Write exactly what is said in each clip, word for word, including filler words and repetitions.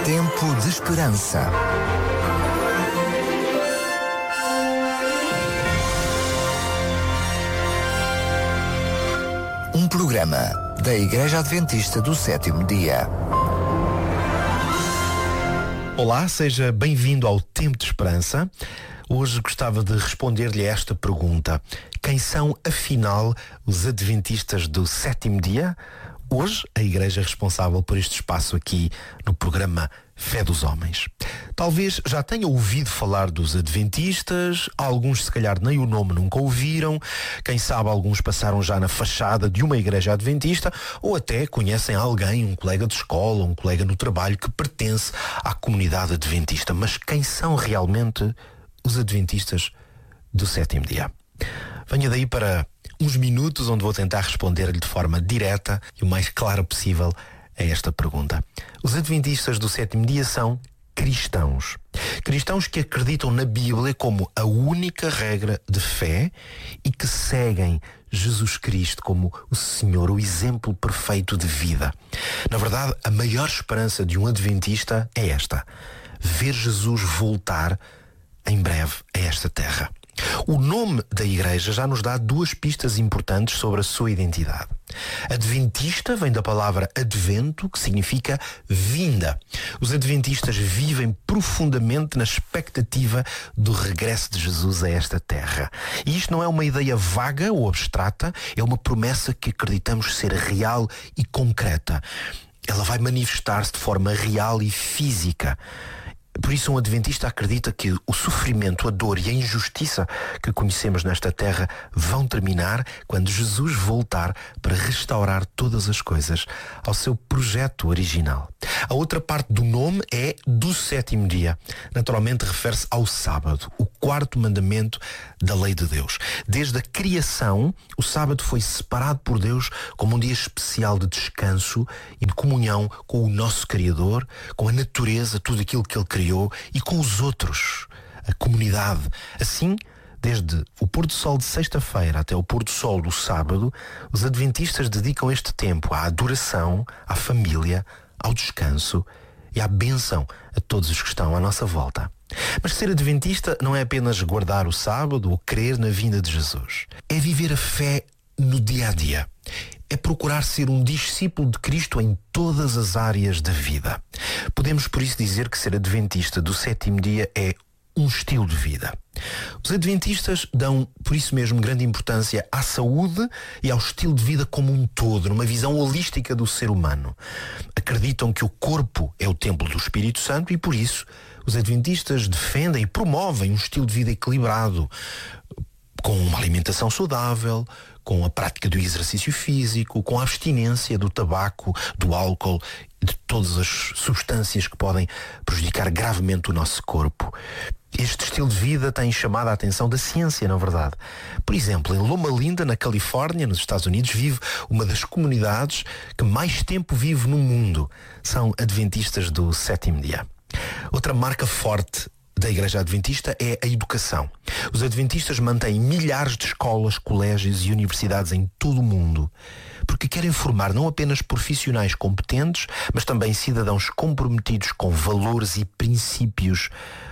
Tempo de esperança. Um programa da Igreja Adventista do Sétimo Dia. Olá, seja bem-vindo ao Tempo de Esperança. Hoje gostava de responder-lhe a esta pergunta. Quem são, afinal, os Adventistas do Sétimo Dia? Hoje, a Igreja é responsável por este espaço aqui no programa Fé dos Homens. Talvez já tenha ouvido falar dos Adventistas, alguns se calhar nem o nome nunca ouviram, quem sabe alguns passaram já na fachada de uma igreja adventista ou até conhecem alguém, um colega de escola, um colega no trabalho que pertence à comunidade adventista. Mas quem são realmente os Adventistas do Sétimo Dia? Venha daí para uns minutos onde vou tentar responder-lhe de forma direta e o mais clara possível a esta pergunta. Os Adventistas do Sétimo Dia são cristãos. Cristãos que acreditam na Bíblia como a única regra de fé e que seguem Jesus Cristo como o Senhor, o exemplo perfeito de vida. Na verdade, a maior esperança de um adventista é esta: ver Jesus voltar em breve a esta terra. O nome da igreja já nos dá duas pistas importantes sobre a sua identidade. Adventista vem da palavra advento, que significa vinda. Os adventistas vivem profundamente na expectativa do regresso de Jesus a esta terra. E isto não é uma ideia vaga ou abstrata, é uma promessa que acreditamos ser real e concreta. Ela vai manifestar-se de forma real e física. Por isso, um adventista acredita que o sofrimento, a dor e a injustiça que conhecemos nesta terra vão terminar quando Jesus voltar para restaurar todas as coisas ao seu projeto original. A outra parte do nome é do sétimo dia. Naturalmente refere-se ao sábado, o quarto mandamento da lei de Deus. Desde a criação, o sábado foi separado por Deus como um dia especial de descanso e de comunhão com o nosso Criador, com a natureza, tudo aquilo que Ele criou, e com os outros, a comunidade. Assim, desde o pôr do sol de sexta-feira até o pôr do sol do sábado, os adventistas dedicam este tempo à adoração, à família, ao descanso e à bênção a todos os que estão à nossa volta. Mas ser adventista não é apenas guardar o sábado ou crer na vinda de Jesus. É viver a fé no dia a dia. É procurar ser um discípulo de Cristo em todas as áreas da vida. Podemos por isso dizer que ser adventista do sétimo dia é um estilo de vida. Os adventistas dão, por isso mesmo, grande importância à saúde e ao estilo de vida como um todo, numa visão holística do ser humano. Acreditam que o corpo é o templo do Espírito Santo e, por isso, os adventistas defendem e promovem um estilo de vida equilibrado, com uma alimentação saudável, com a prática do exercício físico, com a abstinência do tabaco, do álcool e de todas as substâncias que podem prejudicar gravemente o nosso corpo. Este estilo de vida tem chamado a atenção da ciência, na verdade. Por exemplo, em Loma Linda, na Califórnia, nos Estados Unidos, vive uma das comunidades que mais tempo vive no mundo. São adventistas do sétimo dia. Outra marca forte da Igreja Adventista é a educação. Os adventistas mantêm milhares de escolas, colégios e universidades em todo o mundo, porque querem formar não apenas profissionais competentes, mas também cidadãos comprometidos com valores e princípios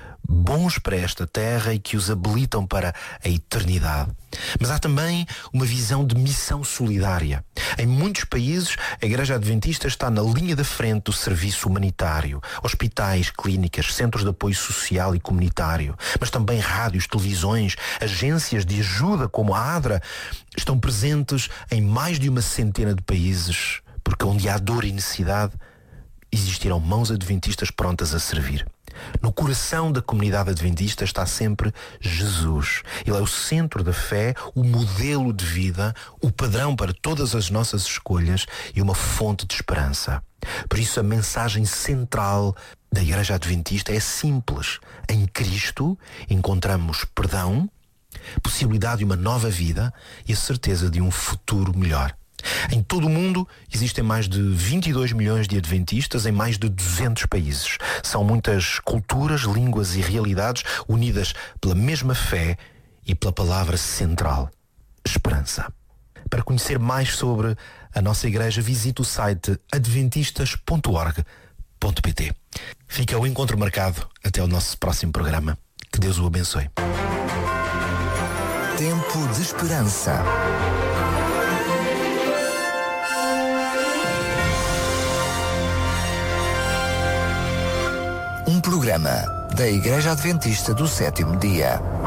bons para esta terra e que os habilitam para a eternidade. Mas há também uma visão de missão solidária. Em muitos países, a Igreja Adventista está na linha da frente do serviço humanitário. Hospitais, clínicas, centros de apoio social e comunitário, mas também rádios, televisões, agências de ajuda como a ADRA estão presentes em mais de uma centena de países, porque onde há dor e necessidade, existirão mãos adventistas prontas a servir. No coração da comunidade adventista está sempre Jesus. Ele é o centro da fé, o modelo de vida, o padrão para todas as nossas escolhas e uma fonte de esperança. Por isso, a mensagem central da Igreja Adventista é simples. Em Cristo encontramos perdão, possibilidade de uma nova vida e a certeza de um futuro melhor. Em todo o mundo existem mais de vinte e dois milhões de adventistas em mais de duzentos países. São muitas culturas, línguas e realidades unidas pela mesma fé e pela palavra central, esperança. Para conhecer mais sobre a nossa igreja, visite o site adventistas ponto org ponto pt. Fica o encontro marcado até o nosso próximo programa. Que Deus o abençoe. Tempo de Esperança. Um programa da Igreja Adventista do Sétimo Dia.